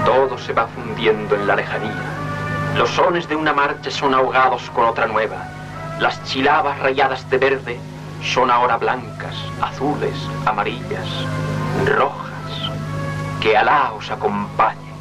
Todo se va fundiendo en la lejanía. Los sones de una marcha son ahogados con otra nueva. Las chilabas rayadas de verde son ahora blancas, azules, amarillas, rojas. Que Alá os acompañe.